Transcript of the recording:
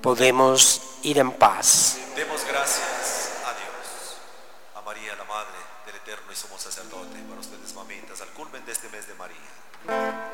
Podemos ir en paz. Demos gracias a Dios, a María, la Madre del Eterno y Sumo Sacerdote, para ustedes, mamitas, al culmen de este mes de María.